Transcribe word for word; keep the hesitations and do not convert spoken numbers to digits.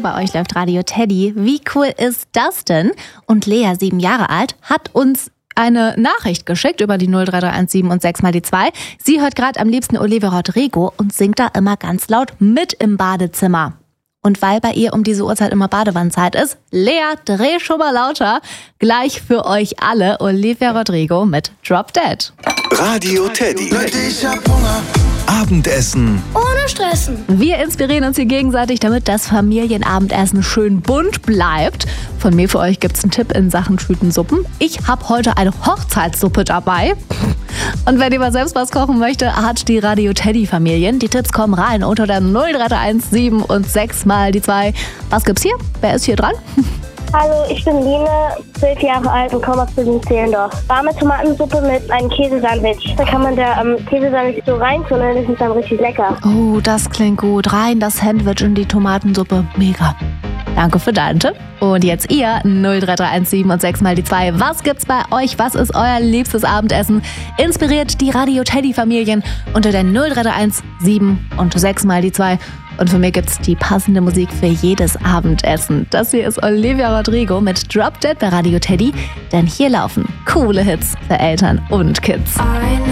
bei euch läuft Radio Teddy. Wie cool ist das denn? Und Lea, sieben Jahre alt, hat uns eine Nachricht geschickt über die null drei drei eins sieben und sechs mal die zwei. Sie hört gerade am liebsten Olivia Rodrigo und singt da immer ganz laut mit im Badezimmer. Und weil bei ihr um diese Uhrzeit immer Badewannenzeit ist, Lea, dreh schon mal lauter. Gleich für euch alle Olivia Rodrigo mit Drop Dead. Radio Teddy. Ich hab Hunger. Abendessen ohne Stressen. Wir inspirieren uns hier gegenseitig, damit das Familienabendessen schön bunt bleibt. Von mir für euch gibt's einen Tipp in Sachen Tütensuppen. Ich habe heute eine Hochzeitssuppe dabei. Und wenn ihr mal selbst was kochen möchte, hat die Radio Teddy Familien. Die Tipps kommen rein unter der null drei drei eins sieben und sechs mal die zwei. Was gibt's hier? Wer ist hier dran? Hallo, ich bin Line, zwölf Jahre alt und komme aus Berlin-Zehlendorf. Warme Tomatensuppe mit einem Käsesandwich. Da kann man der ähm, Käsesandwich so reintun und das ist dann richtig lecker. Oh, das klingt gut. Rein das Sandwich in die Tomatensuppe. Mega. Danke für deinen Tipp. Und jetzt ihr, null drei drei eins sieben und sechs mal die zwei. Was gibt's bei euch? Was ist euer liebstes Abendessen? Inspiriert die Radio Teddy Familien unter der null drei drei eins sieben und sechs mal die zwei. Und für mich gibt's die passende Musik für jedes Abendessen. Das hier ist Olivia Rodrigo mit Drop Dead bei Radio Teddy. Denn hier laufen coole Hits für Eltern und Kids. I